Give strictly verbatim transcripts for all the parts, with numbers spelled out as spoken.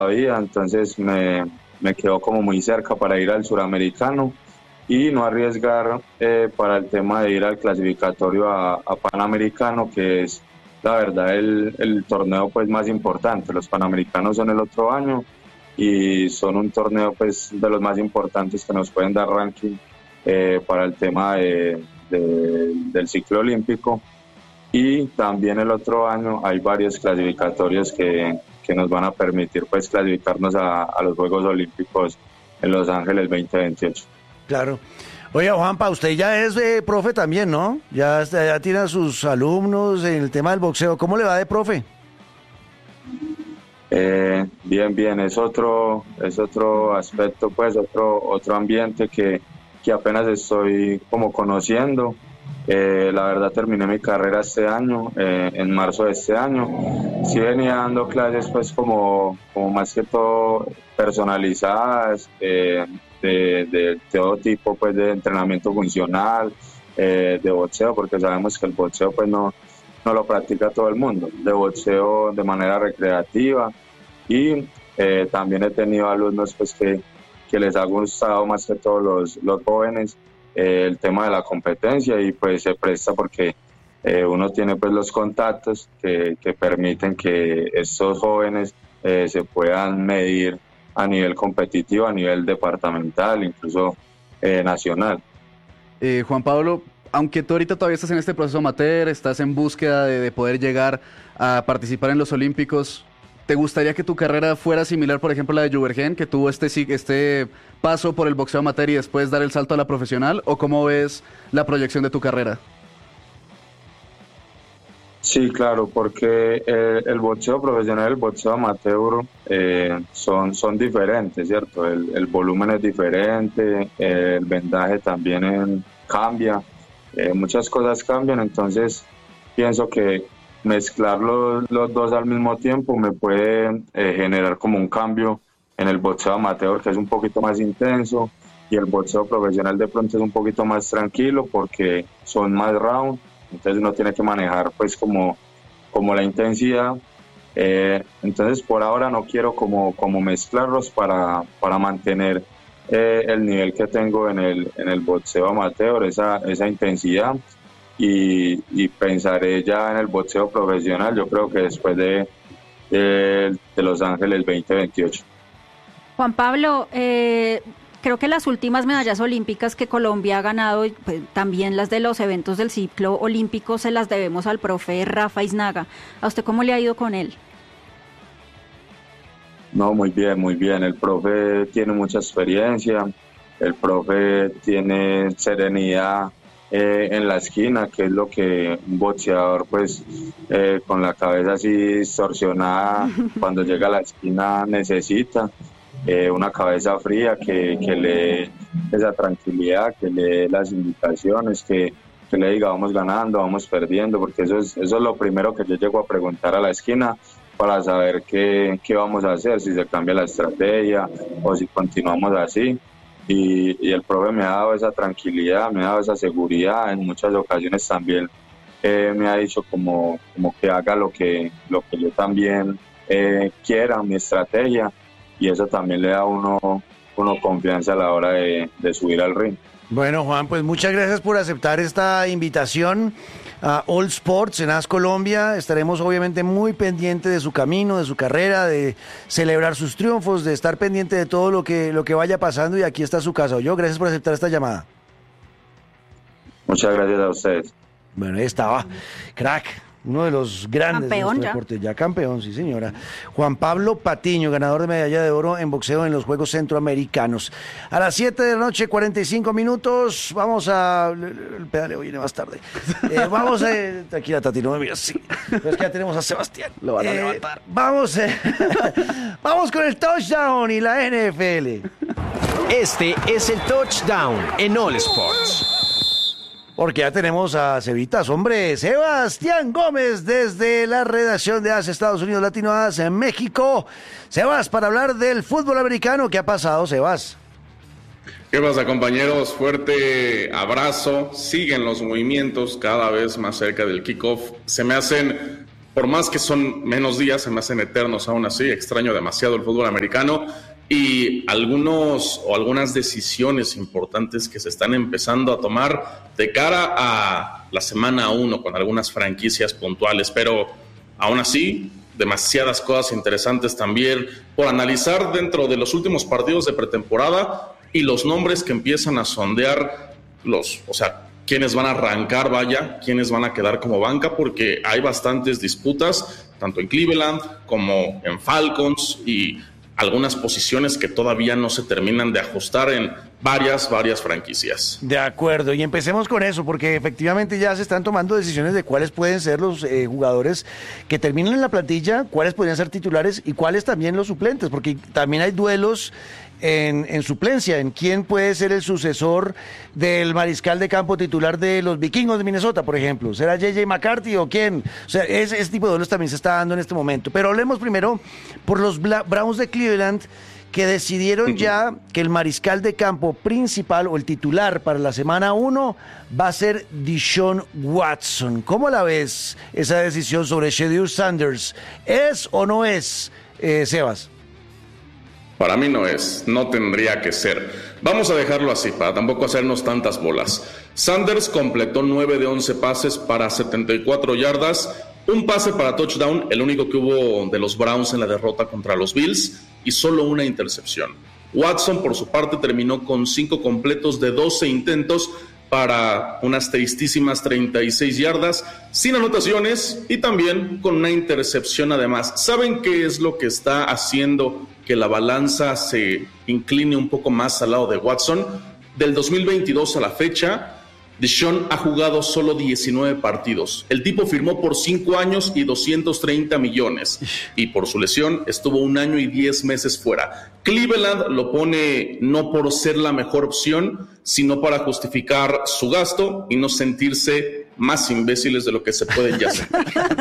todavía, entonces me, me quedó como muy cerca para ir al suramericano y no arriesgar eh, para el tema de ir al clasificatorio a, a Panamericano, que es la verdad el, el torneo pues más importante. Los Panamericanos son el otro año y son un torneo pues de los más importantes que nos pueden dar ranking eh, para el tema de, de, del ciclo olímpico. Y también el otro año hay varios clasificatorios que, que nos van a permitir pues clasificarnos a, a los Juegos Olímpicos en Los Ángeles veinte veintiocho. Claro. Oiga, Juanpa, usted ya es eh, profe también, ¿no? Ya, ya tiene a sus alumnos en el tema del boxeo. ¿Cómo le va de profe? Eh, bien, bien, es otro, es otro aspecto, pues otro, otro ambiente que, que apenas estoy como conociendo. Eh, la verdad terminé mi carrera este año, eh, en marzo de este año. Sí venía dando clases pues como, como más que todo personalizadas, eh, de, de todo tipo pues de entrenamiento funcional, eh, de boxeo, porque sabemos que el boxeo pues no, no lo practica todo el mundo, de boxeo de manera recreativa. Y eh, también he tenido alumnos pues que, que les ha gustado más que todos los, los jóvenes eh, el tema de la competencia, y pues se presta porque eh, uno tiene pues los contactos que, que permiten que estos jóvenes eh, se puedan medir a nivel competitivo, a nivel departamental, incluso eh, nacional. Eh, Juan Pablo, aunque tú ahorita todavía estás en este proceso amateur, estás en búsqueda de, de poder llegar a participar en los Olímpicos, ¿te gustaría que tu carrera fuera similar, por ejemplo, a la de Juvergen, que tuvo este, este paso por el boxeo amateur y después dar el salto a la profesional? ¿O cómo ves la proyección de tu carrera? Sí, claro, porque eh, el boxeo profesional y el boxeo amateur eh, son, son diferentes, ¿cierto? El, el volumen es diferente, eh, el vendaje también en, cambia, eh, muchas cosas cambian, entonces pienso que mezclar los, los dos al mismo tiempo me puede eh, generar como un cambio en el boxeo amateur, que es un poquito más intenso, y el boxeo profesional de pronto es un poquito más tranquilo porque son más rounds. Entonces uno tiene que manejar pues como, como la intensidad. Eh, entonces por ahora no quiero como, como mezclarlos para, para mantener eh, el nivel que tengo en el, en el boxeo amateur, esa, esa intensidad, y, y pensaré ya en el boxeo profesional, yo creo que después de, de, de Los Ángeles veinte veintiocho. Juan Pablo, eh... creo que las últimas medallas olímpicas que Colombia ha ganado, pues, también las de los eventos del ciclo olímpico, se las debemos al profe Rafa Isnaga. ¿A usted cómo le ha ido con él? No, muy bien, muy bien. El profe tiene mucha experiencia, el profe tiene serenidad eh, en la esquina, que es lo que un boxeador pues eh, con la cabeza así distorsionada cuando llega a la esquina necesita. Eh, una cabeza fría que, que le dé esa tranquilidad, que le dé las indicaciones, que, que le diga vamos ganando, vamos perdiendo, porque eso es, eso es lo primero que yo llego a preguntar a la esquina para saber qué, qué vamos a hacer, si se cambia la estrategia o si continuamos así. Y, y el profe me ha dado esa tranquilidad, me ha dado esa seguridad. En muchas ocasiones también eh, me ha dicho como, como que haga lo que, lo que yo también eh, quiera, mi estrategia. Y eso también le da a uno, uno confianza a la hora de, de subir al ring. Bueno, Juan, pues muchas gracias por aceptar esta invitación a All Sports en A S Colombia. Estaremos obviamente muy pendientes de su camino, de su carrera, de celebrar sus triunfos, de estar pendiente de todo lo que, lo que vaya pasando, y aquí está su casa. Yo, gracias por aceptar esta llamada. Muchas gracias a ustedes. Bueno, ahí estaba, crack. Uno de los grandes campeón, de nuestro ya. deporte, ya campeón, sí señora. Juan Pablo Patiño, ganador de medalla de oro en boxeo en los Juegos Centroamericanos. A las siete de la noche, cuarenta y cinco minutos, vamos a... El pedaleo viene más tarde. Eh, vamos a... Tranquila, Tati, no me miras, sí. Pero es que ya tenemos a Sebastián. Lo van a Eh, levantar. Vamos, eh, vamos con el touchdown y la N F L. Este es el touchdown en All Sports. Porque ya tenemos a Cevitas, hombre, Sebastián Gómez desde la redacción de A S Estados Unidos Latino A S en México. Sebas, para hablar del fútbol americano, ¿qué ha pasado, Sebas? ¿Qué pasa, compañeros? Fuerte abrazo. Siguen los movimientos cada vez más cerca del kickoff. Se me hacen por más que son menos días, se me hacen eternos aún así, extraño demasiado el fútbol americano y algunos o algunas decisiones importantes que se están empezando a tomar de cara a la semana uno con algunas franquicias puntuales, pero aún así demasiadas cosas interesantes también por analizar dentro de los últimos partidos de pretemporada y los nombres que empiezan a sondear los, o sea, quiénes van a arrancar, vaya, quiénes van a quedar como banca, porque hay bastantes disputas, tanto en Cleveland como en Falcons, y algunas posiciones que todavía no se terminan de ajustar en varias, varias franquicias. De acuerdo, y empecemos con eso, porque efectivamente ya se están tomando decisiones de cuáles pueden ser los eh, jugadores que terminan en la plantilla, cuáles podrían ser titulares y cuáles también los suplentes, porque también hay duelos en, en suplencia, en quién puede ser el sucesor del mariscal de campo titular de los Vikingos de Minnesota, por ejemplo. ¿Será J J McCarthy o quién? O sea, ese, ese tipo de duelos también se está dando en este momento. Pero hablemos primero por los Bla- Browns de Cleveland, que decidieron ya que el mariscal de campo principal o el titular para la semana uno va a ser Deshaun Watson. ¿Cómo la ves esa decisión sobre Shedeur Sanders? ¿Es o no es, eh, Sebas? Para mí no es, no tendría que ser. Vamos a dejarlo así, para tampoco hacernos tantas bolas. Sanders completó nueve de once pases para setenta y cuatro yardas, un pase para touchdown, el único que hubo de los Browns en la derrota contra los Bills, y solo una intercepción. Watson, por su parte, terminó con cinco completos de doce intentos para unas tristísimas treinta y seis yardas, sin anotaciones y también con una intercepción además. ¿Saben qué es lo que está haciendo que la balanza se incline un poco más al lado de Watson? Del dos mil veintidós a la fecha, Deshaun ha jugado solo diecinueve partidos. El tipo firmó por cinco años y doscientos treinta millones. Y por su lesión estuvo un año y diez meses fuera. Cleveland lo pone no por ser la mejor opción, sino para justificar su gasto y no sentirse más imbéciles de lo que se pueden ya sentir.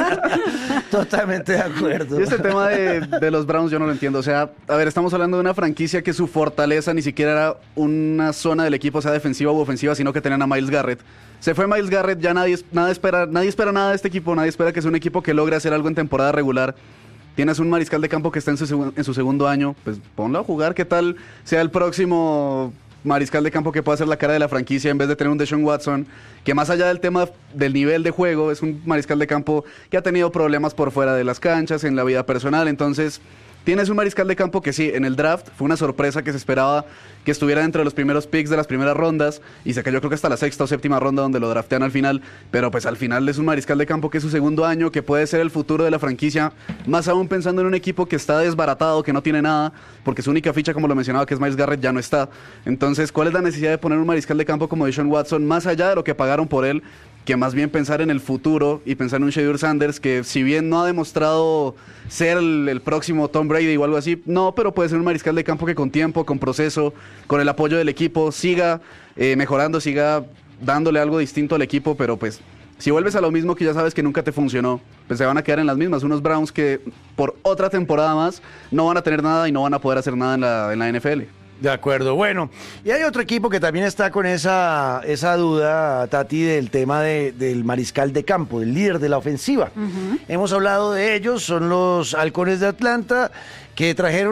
Totalmente de acuerdo. Y este tema de, de los Browns yo no lo entiendo. O sea, a ver, estamos hablando de una franquicia que su fortaleza ni siquiera era una zona del equipo, sea defensiva u ofensiva, sino que tenían a Myles Garrett. Se fue Myles Garrett, ya nadie, nada espera, nadie espera nada de este equipo, nadie espera que sea un equipo que logre hacer algo en temporada regular. Tienes un mariscal de campo que está en su, seg- en su segundo año, pues ponlo a jugar, ¿qué tal sea el próximo mariscal de campo que pueda ser la cara de la franquicia en vez de tener un Deshaun Watson, que más allá del tema del nivel de juego, es un mariscal de campo que ha tenido problemas por fuera de las canchas, en la vida personal? Entonces tienes un mariscal de campo que sí, en el draft fue una sorpresa, que se esperaba que estuviera dentro de los primeros picks de las primeras rondas y se cayó creo que hasta la sexta o séptima ronda donde lo draftean al final, pero pues al final es un mariscal de campo que es su segundo año, que puede ser el futuro de la franquicia, más aún pensando en un equipo que está desbaratado, que no tiene nada, porque su única ficha, como lo mencionaba, que es Myles Garrett, ya no está. Entonces, ¿cuál es la necesidad de poner un mariscal de campo como Deshaun Watson, más allá de lo que pagaron por él, que más bien pensar en el futuro y pensar en un Shedeur Sanders que, si bien no ha demostrado ser el, el próximo Tom Brady o algo así, no, pero puede ser un mariscal de campo que con tiempo, con proceso, con el apoyo del equipo, siga eh, mejorando, siga dándole algo distinto al equipo, pero pues si vuelves a lo mismo que ya sabes que nunca te funcionó, pues se van a quedar en las mismas, unos Browns que por otra temporada más no van a tener nada y no van a poder hacer nada en la, en la N F L. De acuerdo, bueno, y hay otro equipo que también está con esa, esa duda, Tati, del tema de, del mariscal de campo, del líder de la ofensiva. Uh-huh. Hemos hablado de ellos, son los Halcones de Atlanta, que trajeron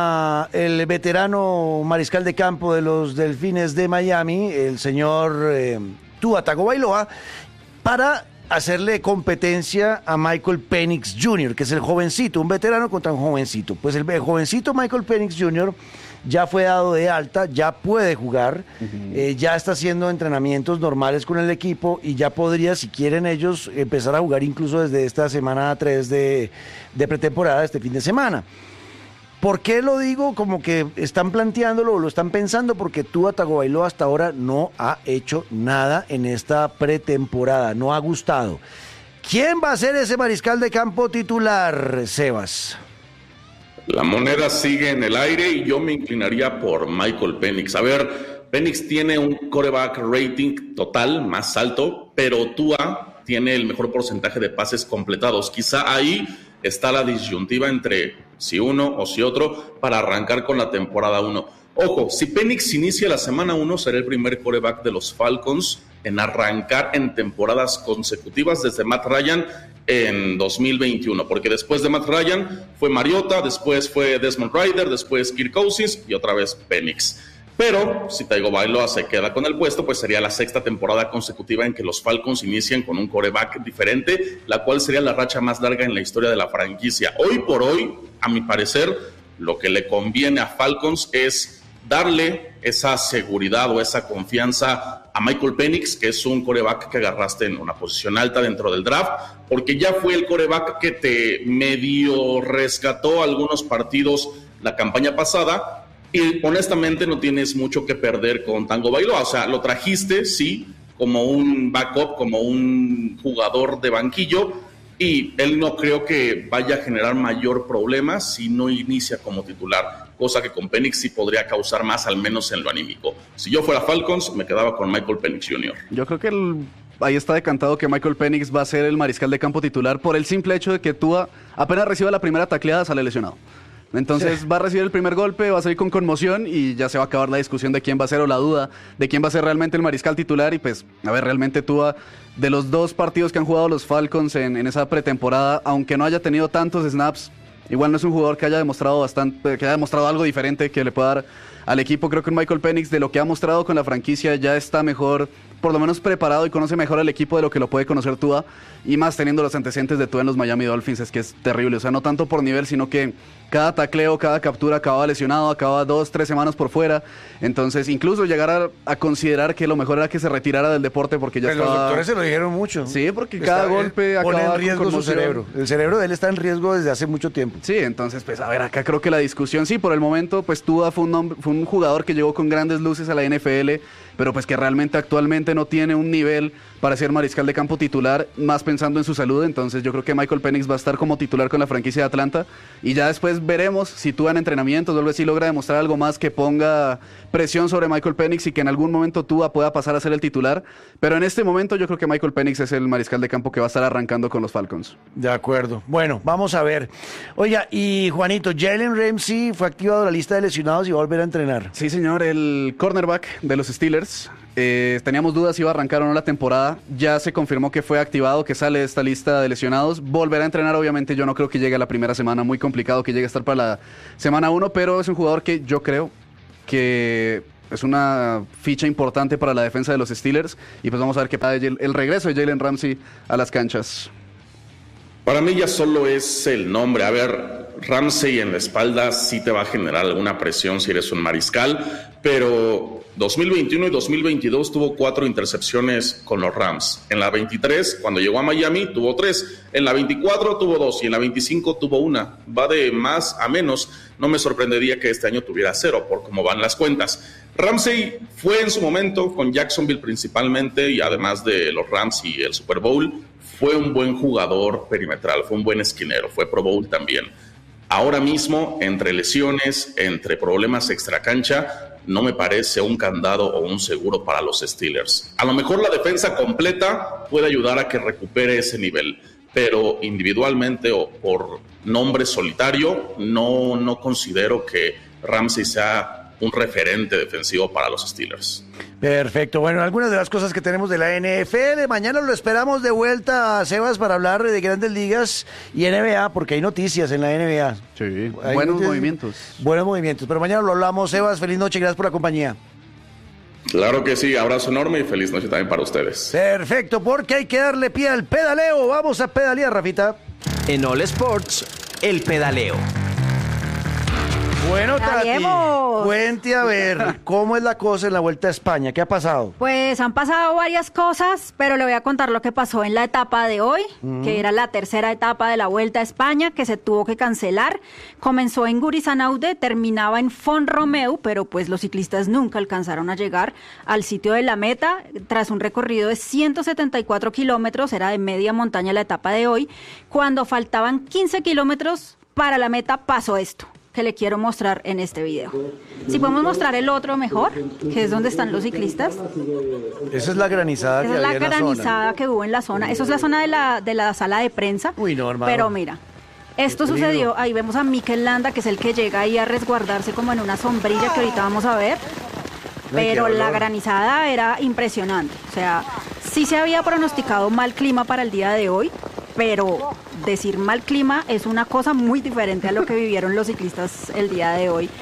a el veterano mariscal de campo de los Delfines de Miami, el señor eh, Tua Tagovailoa, para hacerle competencia a Michael Penix junior, que es el jovencito, un veterano contra un jovencito. Pues el, el jovencito Michael Penix junior ya fue dado de alta, ya puede jugar, uh-huh. eh, ya está haciendo entrenamientos normales con el equipo y ya podría, si quieren ellos, empezar a jugar incluso desde esta semana tres de, de pretemporada, este fin de semana. ¿Por qué lo digo? Como que están planteándolo o lo están pensando, porque Tua Tagovailoa hasta ahora no ha hecho nada en esta pretemporada, no ha gustado. ¿Quién va a ser ese mariscal de campo titular, Sebas? La moneda sigue en el aire y yo me inclinaría por Michael Penix. A ver, Penix tiene un quarterback rating total más alto, pero Tua tiene el mejor porcentaje de pases completados. Quizá ahí está la disyuntiva entre si uno o si otro para arrancar con la temporada uno. Ojo, si Penix inicia la semana uno, será el primer quarterback de los Falcons en arrancar en temporadas consecutivas desde Matt Ryan en dos mil veintiuno, porque después de Matt Ryan fue Mariota, después fue Desmond Ridder, después Kirk Cousins y otra vez Penix. Pero si Tagovailoa se queda con el puesto, pues sería la sexta temporada consecutiva en que los Falcons inician con un quarterback diferente, la cual sería la racha más larga en la historia de la franquicia. Hoy por hoy, a mi parecer, lo que le conviene a Falcons es darle esa seguridad o esa confianza a Michael Penix, que es un quarterback que agarraste en una posición alta dentro del draft, porque ya fue el quarterback que te medio rescató algunos partidos la campaña pasada. Y honestamente no tienes mucho que perder con Tagovailoa. O sea, lo trajiste, sí, como un backup, como un jugador de banquillo, y él no creo que vaya a generar mayor problema si no inicia como titular, cosa que con Penix sí podría causar más, al menos en lo anímico. Si yo fuera Falcons, me quedaba con Michael Penix junior Yo creo que el, ahí está decantado que Michael Penix va a ser el mariscal de campo titular por el simple hecho de que Tua apenas reciba la primera tacleada sale lesionado. Entonces sí. va a recibir el primer golpe, va a salir con conmoción y ya se va a acabar la discusión de quién va a ser o la duda de quién va a ser realmente el mariscal titular. Y pues, a ver, realmente Tua, de los dos partidos que han jugado los Falcons en, en esa pretemporada, aunque no haya tenido tantos snaps, igual no es un jugador que haya demostrado bastante, que haya demostrado algo diferente que le pueda dar al equipo. Creo que Michael Penix, de lo que ha mostrado con la franquicia, ya está mejor, por lo menos preparado y conoce mejor al equipo de lo que lo puede conocer Tua, y más teniendo los antecedentes de Tua en los Miami Dolphins, es que es terrible. O sea, no tanto por nivel, sino que cada tacleo, cada captura acababa lesionado, acababa dos, tres semanas por fuera. Entonces, incluso llegar a, a considerar que lo mejor era que se retirara del deporte porque ya Pero estaba... los doctores se lo dijeron mucho. Sí, porque Está, cada golpe pone acaba en riesgo su cerebro. El cerebro de él está en riesgo desde hace mucho tiempo. Sí, entonces, pues, a ver, acá creo que la discusión, sí, por el momento, pues, Tua fue un, nombre, fue un jugador que llegó con grandes luces a la N F L, pero pues que realmente actualmente no tiene un nivel para ser mariscal de campo titular, más pensando en su salud. Entonces yo creo que Michael Penix va a estar como titular con la franquicia de Atlanta, y ya después veremos si Tua en entrenamientos vuelve si logra demostrar algo más que ponga presión sobre Michael Penix y que en algún momento Tua pueda pasar a ser el titular. Pero en este momento yo creo que Michael Penix es el mariscal de campo que va a estar arrancando con los Falcons. De acuerdo. Bueno, vamos a ver. Oiga, y Juanito, Jalen Ramsey fue activado de la lista de lesionados y va a volver a entrenar. Sí, señor, el cornerback de los Steelers. Eh, teníamos dudas si iba a arrancar o no la temporada. Ya se confirmó que fue activado, que sale de esta lista de lesionados. Volverá a entrenar, obviamente yo no creo que llegue a la primera semana, muy complicado que llegue a estar para la semana uno, pero es un jugador que yo creo que es una ficha importante para la defensa de los Steelers, y pues vamos a ver qué pasa el, el regreso de Jalen Ramsey a las canchas. Para mí ya solo es el nombre. A ver, Ramsey en la espalda sí te va a generar alguna presión si eres un mariscal, pero dos mil veintiuno y dos mil veintidós tuvo cuatro intercepciones con los Rams. En la veintitrés, cuando llegó a Miami, tuvo tres. En la veinticuatro tuvo dos y en la veinticinco tuvo una. Va de más a menos. No me sorprendería que este año tuviera cero por cómo van las cuentas. Ramsey fue en su momento con Jacksonville principalmente, y además de los Rams y el Super Bowl, fue un buen jugador perimetral, fue un buen esquinero, fue Pro Bowl también. Ahora mismo, entre lesiones, entre problemas extracancha, no me parece un candado o un seguro para los Steelers. A lo mejor la defensa completa puede ayudar a que recupere ese nivel, pero individualmente o por nombre solitario, no, no considero que Ramsey sea un referente defensivo para los Steelers. Perfecto. Bueno, algunas de las cosas que tenemos de la N F L. Mañana lo esperamos de vuelta a Sebas para hablar de Grandes Ligas y N B A, porque hay noticias en la N B A. Sí, hay buenos noticias, movimientos. Buenos movimientos. Pero mañana lo hablamos. Sebas, feliz noche. Gracias por la compañía. Claro que sí. Abrazo enorme y feliz noche también para ustedes. Perfecto, porque hay que darle pie al pedaleo. Vamos a pedalear, Rafita. En All Sports, el pedaleo. Bueno, Tati, Pedaleemos. cuente a ver cómo es la cosa en la Vuelta a España. ¿Qué ha pasado? Pues han pasado varias cosas, pero le voy a contar lo que pasó en la etapa de hoy, mm. que era la tercera etapa de la Vuelta a España, que se tuvo que cancelar. Comenzó en Gurisanaute, terminaba en Font-Romeu, pero pues los ciclistas nunca alcanzaron a llegar al sitio de la meta. Tras un recorrido de ciento setenta y cuatro kilómetros, era de media montaña la etapa de hoy. Cuando faltaban quince kilómetros para la meta, pasó esto que le quiero mostrar en este video. Si podemos mostrar el otro mejor, que es donde están los ciclistas. Esa es la granizada Esa que es la había en la granizada zona. que hubo en la zona. Eso es la zona de la, de la sala de prensa. Uy, no, hermano. Pero mira, esto sucedió, ahí vemos a Mikel Landa, que es el que llega ahí a resguardarse como en una sombrilla que ahorita vamos a ver. Pero la granizada era impresionante. O sea, sí se había pronosticado mal clima para el día de hoy. pero decir mal clima es una cosa muy diferente a lo que vivieron los ciclistas el día de hoy.